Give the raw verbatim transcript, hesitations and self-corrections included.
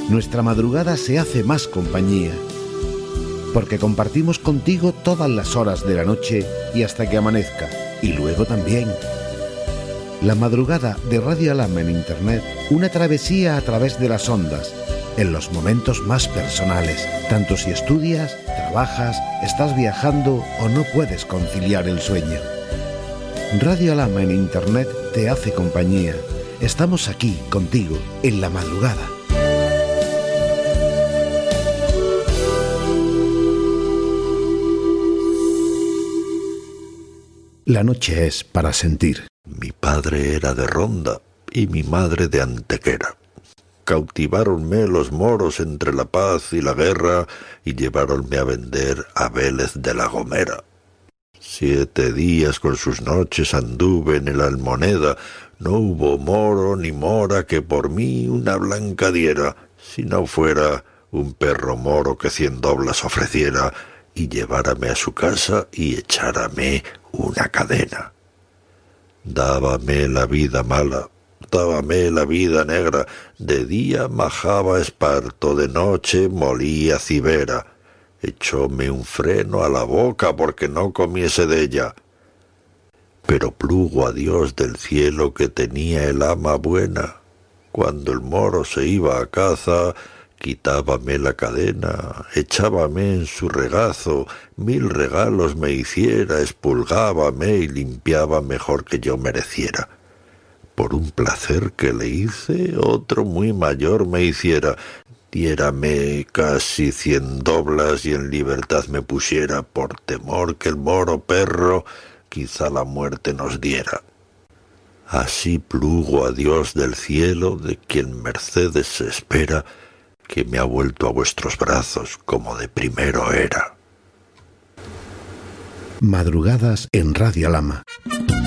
nuestra madrugada se hace más compañía, porque compartimos contigo todas las horas de la noche y hasta que amanezca, y luego también. La madrugada de Radio Alhama en Internet, una travesía a través de las ondas, en los momentos más personales, tanto si estudias, trabajas, estás viajando o no puedes conciliar el sueño. Radio Alhama en Internet te hace compañía. Estamos aquí contigo en la madrugada. La noche es para sentir. Mi padre era de Ronda y mi madre de Antequera. Cautiváronme los moros entre la paz y la guerra y lleváronme a vender a Vélez de la Gomera. Siete días con sus noches anduve en el Almoneda, no hubo moro ni mora que por mí una blanca diera, si no fuera un perro moro que cien doblas ofreciera y llevárame a su casa y echárame una cadena. Dábame la vida mala, dábame la vida negra, de día majaba esparto, de noche molía cibera, echóme un freno a la boca porque no comiese de ella. Pero plugo a Dios del cielo que tenía el ama buena, cuando el moro se iba a caza, quitábame la cadena, echábame en su regazo, mil regalos me hiciera, expulgábame y limpiaba mejor que yo mereciera. Por un placer que le hice, otro muy mayor me hiciera, diérame casi cien doblas y en libertad me pusiera, por temor que el moro perro quizá la muerte nos diera. Así plugo a Dios del cielo, de quien mercedes se espera, que me ha vuelto a vuestros brazos como de primero era. Madrugadas en Radio Alhama.